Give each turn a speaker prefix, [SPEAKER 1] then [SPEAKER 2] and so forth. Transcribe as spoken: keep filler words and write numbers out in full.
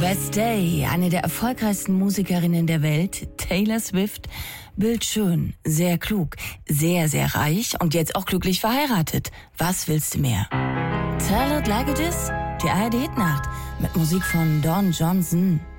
[SPEAKER 1] West Day, eine der erfolgreichsten Musikerinnen der Welt, Taylor Swift, bildschön, sehr klug, sehr, sehr reich und jetzt auch glücklich verheiratet. Was willst du mehr? Tell It Like It Is, die A R D-Hitnacht mit Musik von Don Johnson.